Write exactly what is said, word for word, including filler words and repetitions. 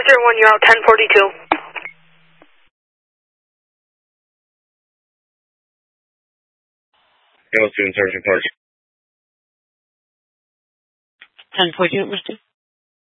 zero one, you're out ten forty-two. Go to Sergeant Park. ten forty-two, Mister